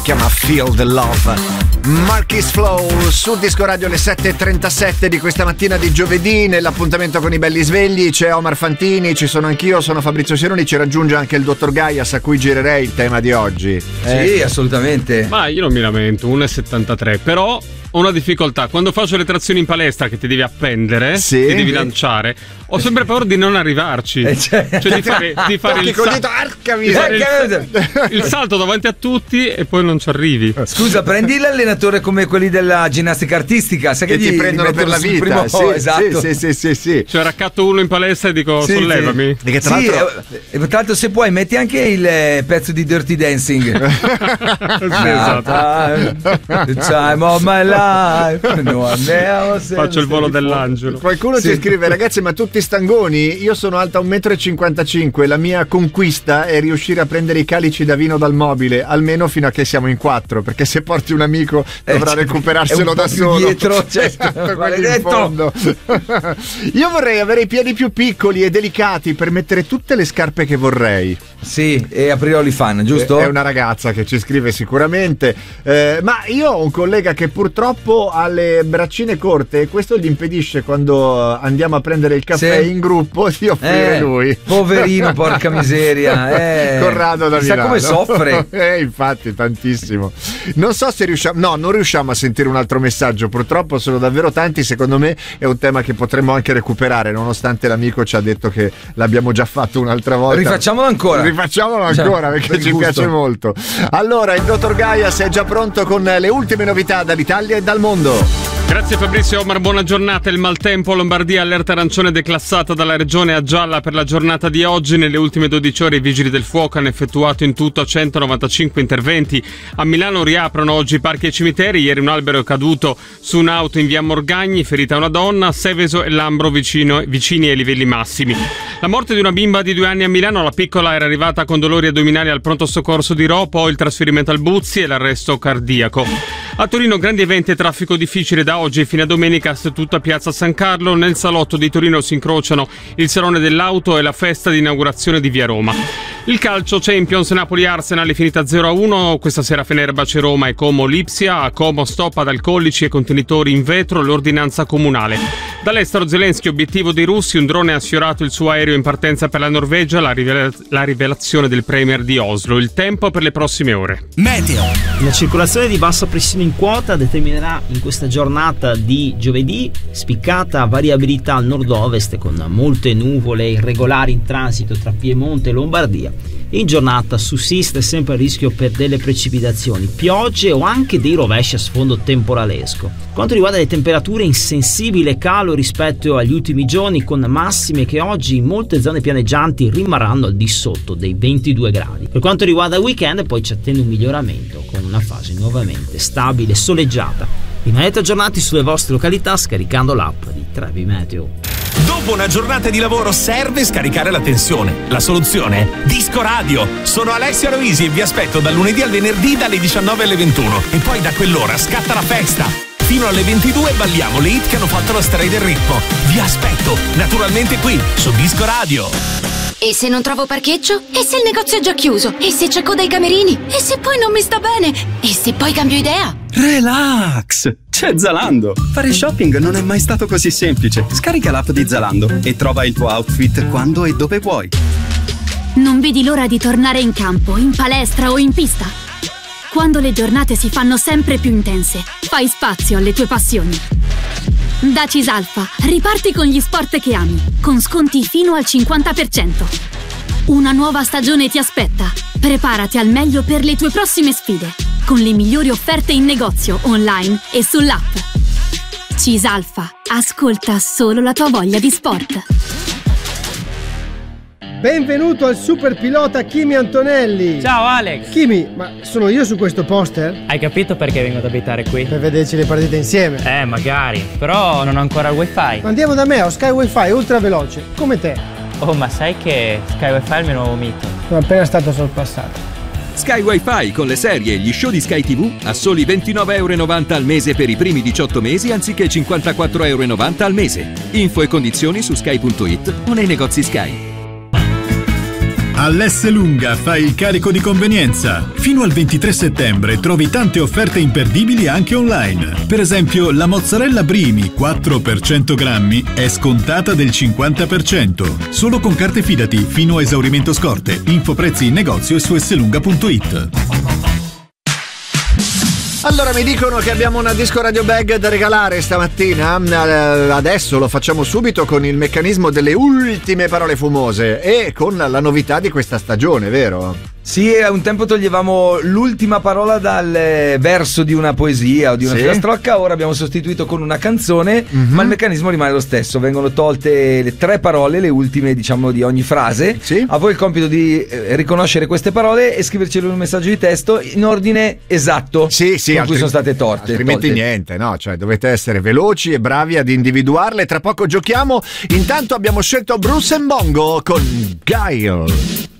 chiama Feel the Love. Marquis Flow su Disco Radio alle 7.37 di questa mattina di giovedì. Nell'appuntamento con i belli svegli c'è Omar Fantini, ci sono anch'io, sono Fabrizio Sironi, ci raggiunge anche il dottor Gaias, a cui girerei il tema di oggi. Sì, assolutamente. Ma io non mi lamento, 1,73, però ho una difficoltà. Quando faccio le trazioni in palestra che ti devi appendere, sì, ti devi lanciare, ho sempre paura di non arrivarci. Cioè di fare il salto davanti a tutti e poi non ci arrivi. Scusa, prendi l'allenatore come quelli della ginnastica artistica, sai che ti prendono per la vita. Primo, sì, esatto. Sì. Cioè raccatto uno in palestra e dico sollevami. Sì. E tra l'altro se puoi metti anche il pezzo di Dirty Dancing. Esatto. Time of my life. Faccio il volo dell'angelo. Qualcuno ci scrive: ragazzi, ma tutti stangoni? Io sono alta 1,55 m. La mia conquista è riuscire a prendere i calici da vino dal mobile, almeno fino a che siamo in 4, perché se porti un amico dovrà recuperarselo da solo. Dietro, in fondo. Io vorrei avere i piedi più piccoli e delicati per mettere tutte le scarpe che vorrei. Sì, e aprirò l'IFAN, giusto? È una ragazza che ci scrive sicuramente. Ma io ho un collega che purtroppo ha le braccine corte e questo gli impedisce, quando andiamo a prendere il caffè in gruppo, di offrire lui. Poverino, porca miseria. Corrado da Milano. Sa come soffre? Infatti, tantissimo. Non so se riusciamo. No, non riusciamo a sentire un altro messaggio. Purtroppo sono davvero tanti. Secondo me è un tema che potremmo anche recuperare, nonostante l'amico ci ha detto che l'abbiamo già fatto un'altra volta. Rifacciamolo ancora perché ci piace molto. Allora, il dottor Gaias è già pronto con le ultime novità dall'Italia e dal mondo. Grazie Fabrizio. Omar, buona giornata. Il maltempo, Lombardia allerta arancione declassata dalla regione a gialla per la giornata di oggi. Nelle ultime 12 ore i vigili del fuoco hanno effettuato in tutto 195 interventi. A Milano riaprono oggi parchi e cimiteri. Ieri un albero è caduto su un'auto in via Morgagni, ferita una donna. Seveso e Lambro vicini ai livelli massimi. La morte di una bimba di 2 anni a Milano. La piccola era arrivata con dolori addominali al pronto soccorso di Rho, poi il trasferimento al Buzzi e l'arresto cardiaco. A Torino grandi eventi e traffico difficile da oggi fino a domenica su tutta Piazza San Carlo. Nel salotto di Torino si incrociano il Salone dell'Auto e la festa di inaugurazione di Via Roma. Il calcio, Champions, Napoli-Arsenal è finita 0-1, questa sera Fenerbahce Roma e Como Lipsia, a Como stop ad alcolici e contenitori in vetro l'ordinanza comunale. Dall'estero Zelensky, obiettivo dei russi, un drone ha sfiorato il suo aereo in partenza per la Norvegia, la rivelazione del premier di Oslo. Il tempo per le prossime ore. Meteo. La circolazione di bassa pressione in quota determinerà in questa giornata di giovedì spiccata variabilità al nord-ovest con molte nuvole irregolari in transito tra Piemonte e Lombardia. In giornata sussiste sempre il rischio per delle precipitazioni, piogge o anche dei rovesci a sfondo temporalesco. Quanto riguarda le temperature, insensibile calo rispetto agli ultimi giorni, con massime che oggi in molte zone pianeggianti rimarranno al di sotto dei 22 gradi. Per quanto riguarda il weekend poi ci attende un miglioramento con una fase nuovamente stabile e soleggiata. Rimanete aggiornati sulle vostre località scaricando l'app di Trevi Meteo. Dopo una giornata di lavoro serve scaricare la tensione. La soluzione? Disco Radio. Sono Alessia Roisi e vi aspetto dal lunedì al venerdì dalle 19 alle 21. E poi da quell'ora scatta la festa. Fino alle 22 balliamo le hit che hanno fatto la storia del ritmo. Vi aspetto, naturalmente qui, su Disco Radio. E se non trovo parcheggio? E se il negozio è già chiuso? E se c'è coda ai camerini? E se poi non mi sta bene? E se poi cambio idea? Relax! C'è Zalando! Fare shopping non è mai stato così semplice. Scarica l'app di Zalando e trova il tuo outfit quando e dove vuoi. Non vedi l'ora di tornare in campo, in palestra o in pista? Quando le giornate si fanno sempre più intense, fai spazio alle tue passioni. Da Cisalfa riparti con gli sport che ami, con sconti fino al 50%. Una nuova stagione ti aspetta. Preparati al meglio per le tue prossime sfide, con le migliori offerte in negozio, online e sull'app. Cisalfa, ascolta solo la tua voglia di sport. Benvenuto al super pilota Kimi Antonelli. Ciao Alex. Kimi, ma sono io su questo poster? Hai capito perché vengo ad abitare qui? Per vederci le partite insieme. Magari, però non ho ancora il wifi. Andiamo da me, ho Sky Wifi ultra veloce, come te. Oh, ma sai che Sky Wifi è il mio nuovo mito? Sono appena stato sorpassato. Sky Wi-Fi con le serie e gli show di Sky TV a soli €29,90 al mese per i primi 18 mesi anziché €54,90 al mese. Info e condizioni su sky.it o nei negozi Sky. All'Esselunga fai il carico di convenienza. Fino al 23 settembre trovi tante offerte imperdibili anche online. Per esempio, la mozzarella Brimi 4 per 100 grammi è scontata del 50%. Solo con carte Fidati fino a esaurimento scorte. Info prezzi in negozio e su esselunga.it. Allora, mi dicono che abbiamo una disco radio bag da regalare stamattina. Adesso lo facciamo subito con il meccanismo delle ultime parole fumose e con la novità di questa stagione, vero? Sì, un tempo toglievamo l'ultima parola dal verso di una poesia o di una filastrocca, ora abbiamo sostituito con una canzone, ma il meccanismo rimane lo stesso. Vengono tolte le 3 parole, le ultime diciamo di ogni frase. A voi il compito di riconoscere queste parole e scrivercelo in un messaggio di testo in ordine esatto con cui sono state altrimenti niente, no? Cioè dovete essere veloci e bravi ad individuarle. Tra poco giochiamo. Intanto abbiamo scelto Bruce Mbongo con Guile.